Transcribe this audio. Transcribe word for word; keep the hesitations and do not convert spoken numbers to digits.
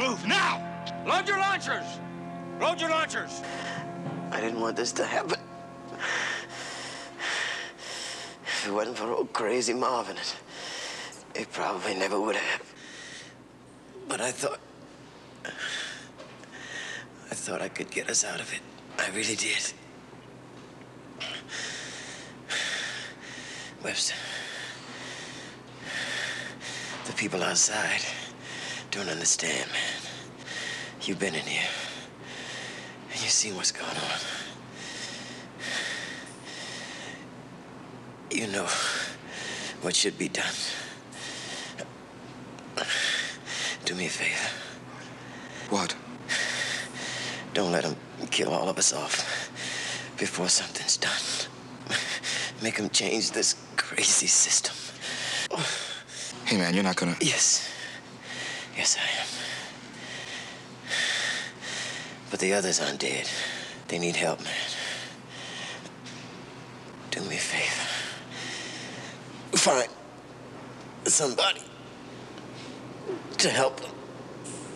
Move, now! Load your launchers! Load your launchers! I didn't want this to happen. If it wasn't for old crazy Marvin, it, it probably never would have. But I thought... I thought I could get us out of it. I really did. Webster, the people outside don't understand, man. You've been in here, and you've seen what's going on. You know what should be done. Do me a favor. What? Don't let them kill all of us off before something's done. Make them change this crazy system. Hey, man, you're not gonna... Yes. Yes, I am. But the others aren't dead. They need help, man. Do me a favor. Find somebody to help them.